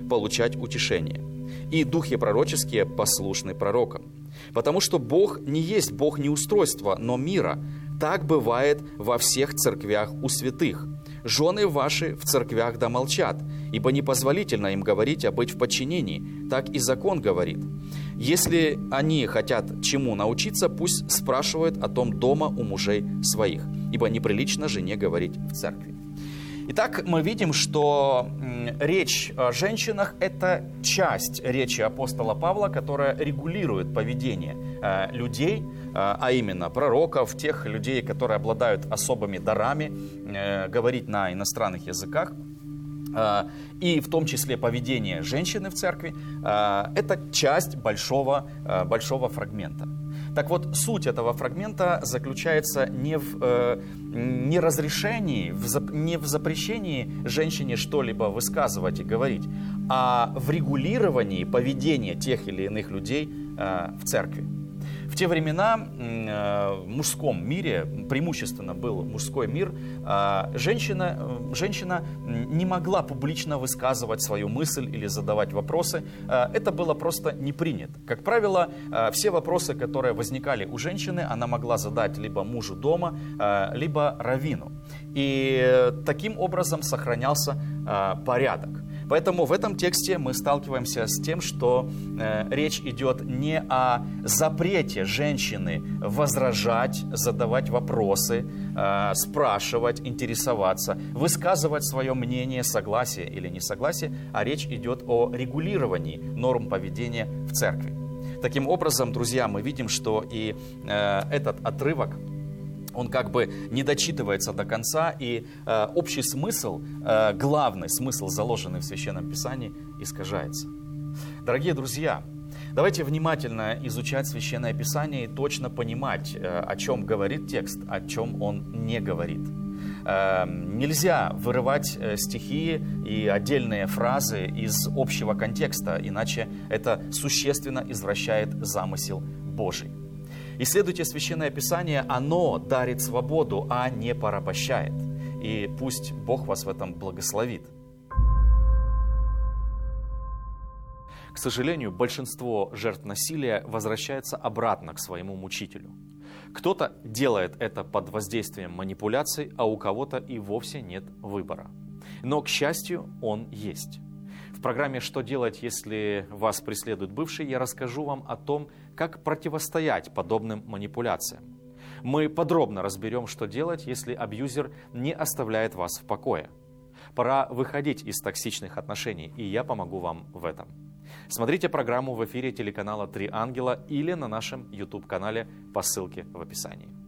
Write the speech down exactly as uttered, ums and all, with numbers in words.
получать утешение, и духи пророческие послушны пророкам. Потому что Бог не есть Бог неустройства, но мира. Так бывает во всех церквях у святых. Жены ваши в церквях да молчат, ибо непозволительно им говорить, а быть в подчинении. Так и закон говорит. Если они хотят чему научиться, пусть спрашивают о том дома у мужей своих, ибо неприлично жене говорить в церкви. Итак, мы видим, что речь о женщинах – это часть речи апостола Павла, которая регулирует поведение людей, а именно пророков, тех людей, которые обладают особыми дарами, говорить на иностранных языках, и в том числе поведение женщины в церкви – это часть большого, большого фрагмента. Так вот, суть этого фрагмента заключается не в э, не разрешении, в зап, не в запрещении женщине что-либо высказывать и говорить, а в регулировании поведения тех или иных людей э, в церкви. В те времена э, в мужском мире, преимущественно был мужской мир, э, женщина, э, женщина не могла публично высказывать свою мысль или задавать вопросы. Э, это было просто не принято. Как правило, э, все вопросы, которые возникали у женщины, она могла задать либо мужу дома, э, либо раввину. И э, таким образом сохранялся э, порядок. Поэтому в этом тексте мы сталкиваемся с тем, что э, речь идет не о запрете женщины возражать, задавать вопросы, э, спрашивать, интересоваться, высказывать свое мнение, согласие или несогласие, а речь идет о регулировании норм поведения в церкви. Таким образом, друзья, мы видим, что и э, этот отрывок, он как бы не дочитывается до конца, и э, общий смысл, э, главный смысл, заложенный в Священном Писании, искажается. Дорогие друзья, давайте внимательно изучать Священное Писание и точно понимать, э, о чем говорит текст, о чем он не говорит. Э, нельзя вырывать э, стихи и отдельные фразы из общего контекста, иначе это существенно извращает замысел Божий. Исследуйте Священное Писание, оно дарит свободу, а не порабощает. И пусть Бог вас в этом благословит. К сожалению, большинство жертв насилия возвращается обратно к своему мучителю. Кто-то делает это под воздействием манипуляций, а у кого-то и вовсе нет выбора. Но, к счастью, он есть. В программе «Что делать, если вас преследует бывший» я расскажу вам о том, как противостоять подобным манипуляциям. Мы подробно разберем, что делать, если абьюзер не оставляет вас в покое. Пора выходить из токсичных отношений, и я помогу вам в этом. Смотрите программу в эфире телеканала «Три ангела» или на нашем YouTube-канале по ссылке в описании.